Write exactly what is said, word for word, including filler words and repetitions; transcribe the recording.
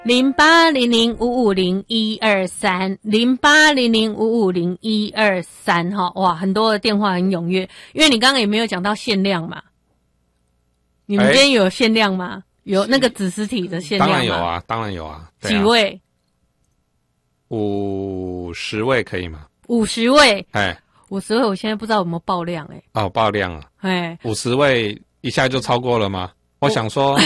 零八零零五五零一二三，零八零零五五零一二三哈，哇，很多的电话很踊跃，因为你刚刚也没有讲到限量嘛，你们今天有限量吗？欸、有那个子实体的限量吗？ 当然有啊，当然有啊。啊几位？ 五十位可以吗？ 五十位？ 哎， 五十位，我现在不知道有没有爆量哎、 欸。哦，爆量啊！ 哎， 五十位一下就超过了吗？我想说。